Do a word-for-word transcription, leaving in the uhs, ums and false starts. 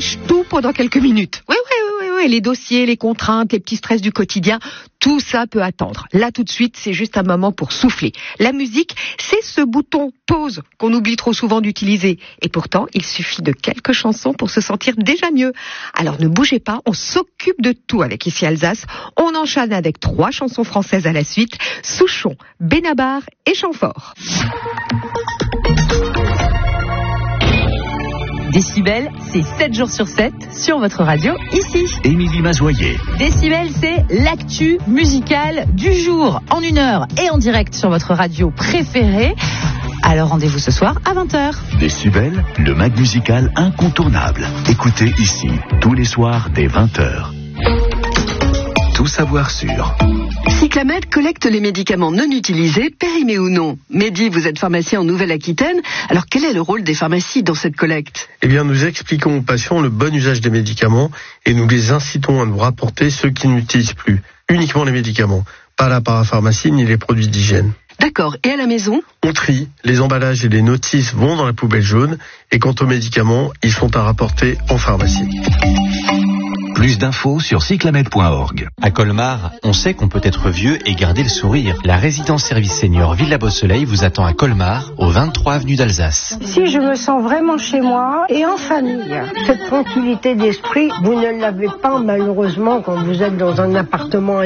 lâche tout pendant quelques minutes. Oui, oui, oui, oui, oui, les dossiers, les contraintes, les petits stress du quotidien, tout ça peut attendre. Là, tout de suite, c'est juste un moment pour souffler. La musique, c'est ce bouton pause qu'on oublie trop souvent d'utiliser. Et pourtant, il suffit de quelques chansons pour se sentir déjà mieux. Alors ne bougez pas, on s'occupe de tout avec Ici Alsace. On enchaîne avec trois chansons françaises à la suite. Souchon, Benabar et Chamfort. Décibel, c'est sept jours sur sept sur votre radio, ici. Émilie Mazoyer. Décibel, c'est l'actu musicale du jour, en une heure et en direct sur votre radio préférée. Alors rendez-vous ce soir à vingt heures. Décibel, le mag musical incontournable. Écoutez ici, tous les soirs dès vingt heures. Tout savoir sur... Cyclamed collecte les médicaments non utilisés, périmés ou non. Mehdi, vous êtes pharmacien en Nouvelle-Aquitaine. Alors quel est le rôle des pharmacies dans cette collecte ? Eh bien, nous expliquons aux patients le bon usage des médicaments et nous les incitons à nous rapporter ceux qui n'utilisent plus. Uniquement les médicaments, pas la parapharmacie ni les produits d'hygiène. D'accord. Et à la maison ? On trie, les emballages et les notices vont dans la poubelle jaune et quant aux médicaments, ils sont à rapporter en pharmacie. Plus d'infos sur cyclamed point org. À Colmar, on sait qu'on peut être vieux et garder le sourire. La résidence service senior Villa Beau Soleil vous attend à Colmar, au vingt-trois avenue d'Alsace. Si je me sens vraiment chez moi et en famille, cette tranquillité d'esprit, vous ne l'avez pas malheureusement quand vous êtes dans un appartement